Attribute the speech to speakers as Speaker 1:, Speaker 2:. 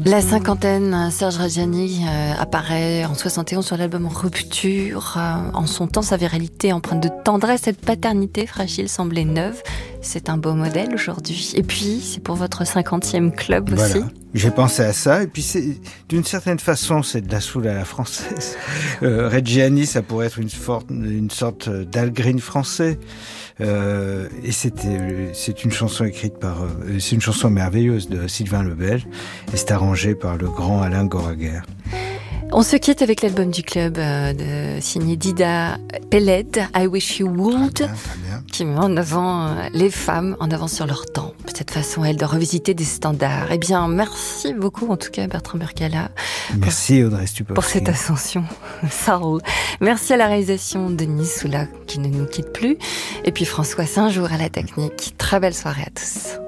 Speaker 1: La cinquantaine, Serge Reggiani apparaît en 71 sur l'album Rupture. En son temps, sa viralité empreinte de tendresse, cette paternité fragile semblait neuve. C'est un beau modèle aujourd'hui. Et puis, c'est pour votre 50e club aussi.
Speaker 2: Voilà. J'ai pensé à ça, et puis d'une certaine façon, c'est de la soul à la française. Reggiani, ça pourrait être une sorte d'Al Green français. Et c'est une chanson écrite c'est une chanson merveilleuse de Sylvain Lebel, et c'est arrangé par le grand Alain Goraguer.
Speaker 1: On se quitte avec l'album du club signé Dida Peled, I Wish You Would,
Speaker 2: Très bien.
Speaker 1: qui met en avant les femmes en avance sur leur temps. Cette façon, elle, de revisiter des standards. Eh bien, merci beaucoup, en tout cas, Bertrand Burkala.
Speaker 2: Merci, Audrey Stupowski.
Speaker 1: Pour cette ascension soul. Merci à la réalisation de Denis Soula, qui ne nous quitte plus. Et puis François Saint-Jour à la technique. Très belle soirée à tous.